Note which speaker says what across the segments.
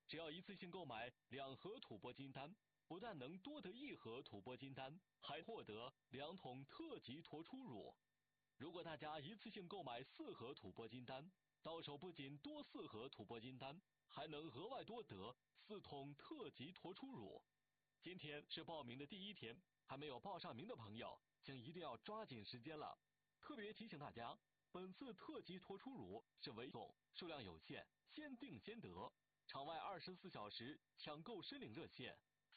Speaker 1: 只要一次性购买2盒土拨金丹，不但能多得1盒土拨金丹，还获得2桶特级脱出乳。如果大家一次性购买4盒土拨金丹，到手不仅多4盒土拨金丹，还能额外多得4桶特级脱出乳。今天是报名的第1天，还没有报上名的朋友，请一定要抓紧时间了。特别提醒大家，本次特级脱出乳是唯送，数量有限，先订先得。场外24小时抢购申领热线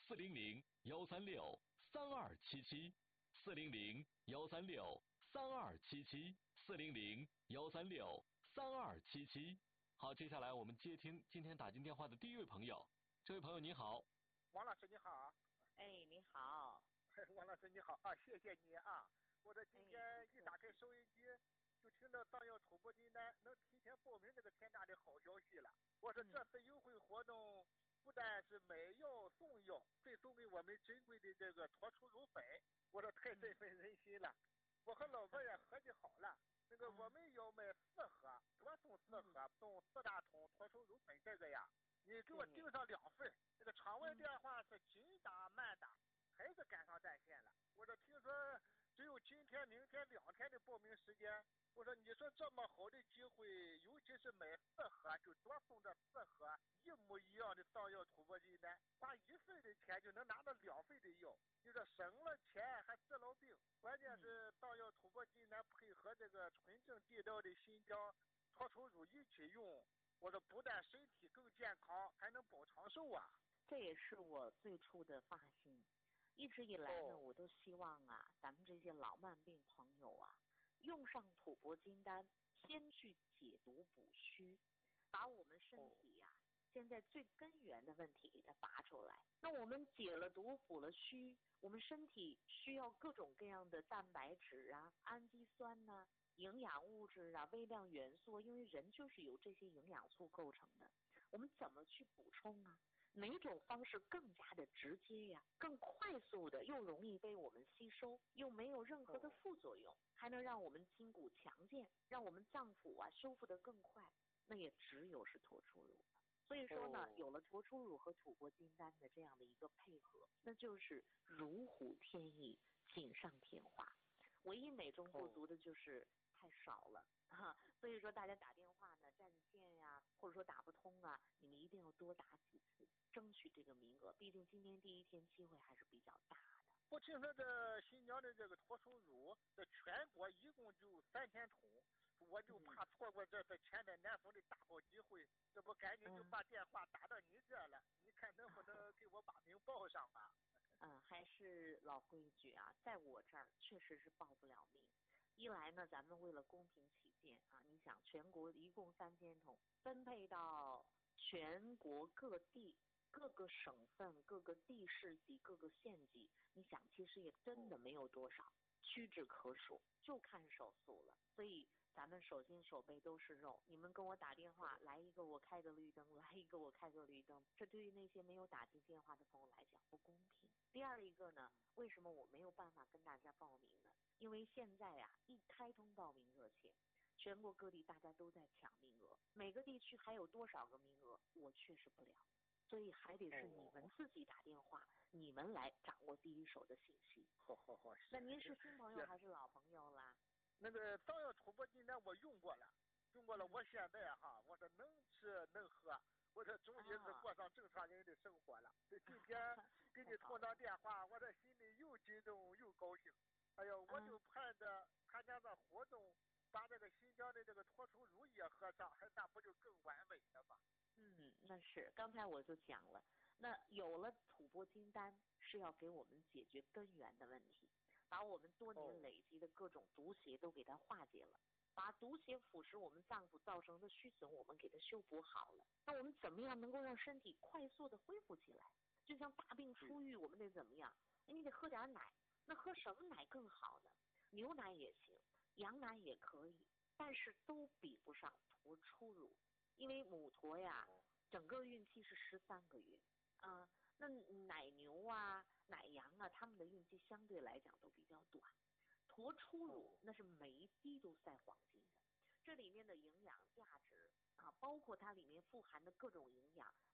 Speaker 1: 400-136-3277，400-136-3277，400-136-3277。好，接下来我们接听今天打进电话的第1位朋友。这位朋友你好。
Speaker 2: 王老师你好。
Speaker 3: 你好。
Speaker 2: 王老师你好啊，谢谢你啊。我这今天一打开收音机，就听到藏药土拨金丹能提前报名这个天大的好消息了。我说这次优惠活动不但是买药送药，还送给我们珍贵的这个脱出乳粉，我说太振奋人心了。我和老婆也合计好了，那个我们要买4盒，多送4盒，送4大桶脱出乳粉，这个呀，你给我订上2份。这个场外电话是紧打慢打，还是赶上占线了。我说听说只有今天明天2天的报名时间，我说你说这么好的机会，尤其是买4盒就多送这4盒一模一样的藏药土拨金丹，花1份的钱就能拿到2份的药，就说省了钱还治了病。关键是藏药土拨金丹配合这个纯正地道的新疆脱出乳一起用，我说不但身体更健康，还能保长寿啊。
Speaker 3: 这也是我最初的发心，一直以来呢，我都希望啊，咱们这些老慢病朋友啊，用上土拨金丹，先去解毒补虚，把我们身体呀，现在最根源的问题给它拔出来。那我们解了毒补了虚，我们身体需要各种各样的蛋白质啊、氨基酸呐、营养物质啊、微量元素，因为人就是由这些营养素构成的，我们怎么去补充啊？哪种方式更加的直接呀，更快速的，又容易被我们吸收，又没有任何的副作用，还能让我们筋骨强健，让我们脏腑啊修复得更快，那也只有是脱出乳了。所以说呢，有了脱出乳和土拨金丹的这样的一个配合，那就是如虎添翼，锦上添花。唯一美中不足的就是太少了。所以说大家打电话呢占线呀，或者说打不通啊，你们一定要多打几次，争取这个名额，毕竟今天第1天机会还是比较大的。
Speaker 2: 我听说这新疆的这个脱出乳，这全国一共就3000桶，我就怕错过这次千载难逢的大好机会，这不赶紧就把电话打到你这了，你看能不能给我把名报上吧？
Speaker 3: 还是老规矩啊，在我这儿确实是报不了名。一来呢，咱们为了公平起见啊，你想全国一共3000桶，分配到全国各地、各个省份、各个地市级、各个县级，你想其实也真的没有多少，屈指可数，就看手速了。所以咱们手心手背都是肉，你们跟我打电话，来一个我开个绿灯，来一个我开个绿灯，这对于那些没有打进电话的朋友来讲不公平。第二一个呢，为什么我没有办法跟大家报名呢？因为现在呀，一开通报名热线，全国各地大家都在抢名额，每个地区还有多少个名额，我确实不了，所以还得是你们自己打电话，你们来掌握第一手的信息。
Speaker 2: 好。
Speaker 3: 那您是新朋友还是老朋友啦？
Speaker 2: 那个藏药土拨金丹我用过了，我现在我说能吃能喝，我这终于是过上正常人的生活了。这今天给你通上电话，我这心里又激动又高兴。哎呦，我就盼着参加这活动，把这个新疆的这个脱出乳也喝上，那不就更完美了吗？
Speaker 3: 那是，刚才我就讲了，那有了土拨金丹是要给我们解决根源的问题，把我们多年累积的各种毒邪都给它化解了，把毒邪腐蚀我们脏腑造成的虚损我们给它修补好了。那我们怎么样能够让身体快速的恢复起来？就像大病初愈，我们得怎么样？你得喝点奶。那喝什么奶更好呢？牛奶也行，羊奶也可以，但是都比不上脱出乳，因为母驼呀，整个孕期是13个月啊，那奶牛啊、奶羊啊，它们的孕期相对来讲都比较短，脱出乳那是每一滴都赛黄金的，这里面的营养价值啊，包括它里面富含的各种营养，